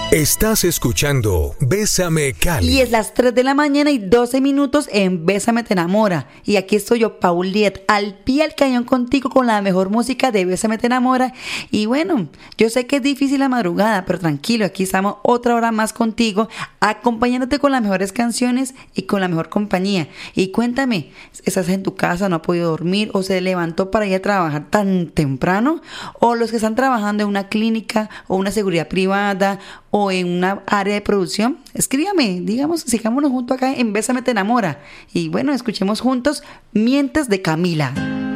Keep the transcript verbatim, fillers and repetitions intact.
Estás escuchando Bésame Cali. Y es las tres de la mañana y doce minutos en Bésame Te Enamora. Y aquí estoy yo, Pauliet, al pie del cañón contigo con la mejor música de Bésame Te Enamora. Y bueno, yo sé que es difícil la madrugada, pero tranquilo, aquí estamos otra hora más contigo, acompañándote con las mejores canciones y con la mejor compañía. Y cuéntame, ¿estás en tu casa, no has podido dormir o se levantó para ir a trabajar tan temprano? ¿O los que están trabajando en una clínica o una seguridad privada o en una área de producción? Escríbame, digamos, sigámonos juntos acá en Bésame Te Enamora. Y bueno, escuchemos juntos Mientes de Camila.